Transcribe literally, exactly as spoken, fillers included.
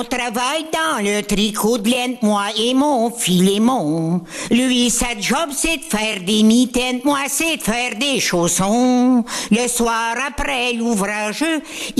On travaille dans le tricot de laine, moi et mon Philémon. Lui, sa job, c'est de faire des mitaines, moi, c'est de faire des chaussons. Le soir, après l'ouvrage,